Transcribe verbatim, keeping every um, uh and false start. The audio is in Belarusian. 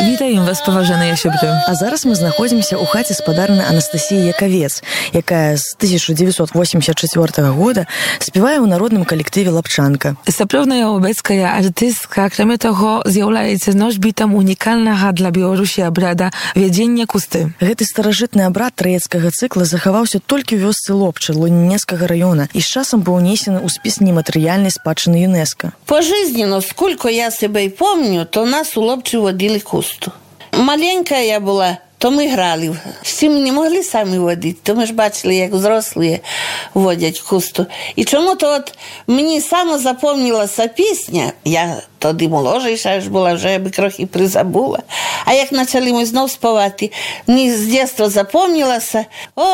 Вітаем вас, паважаныя сябры. А зараз мы знаходзімся ў хаце спадарні Анастасіі Якавец, якая з тысяча девятьсот восемьдесят четвёртого года спевае ў народным калектыве «Лапчанка». Сапраўдная ўбэцкая артыстка, акрамя таго, з'яўляецца носьбітам унікальнага для Беларусі абрада вядзення кусты. Гэты старажытны абрад траецкага цыкла захаваўся толькі ў вёсцы Лопча Лунінецкага района і з часам быў унесены ў спіс нематэрыяльнай спадчыны ЮНЕСКО. Пожизненно, сколько я себе помню, то нас у Лопчі водили кусту. Маленька я була, то ми грали. Всі ми не могли самі водити, то ми ж бачили, як взрослі водять кусту. І чому-то от мені саме запомнилася пісня, я тоді молодша ж була, вже я би трохи призабула. А як почали ми знов співати, мені з дитинства запомнилося: «О,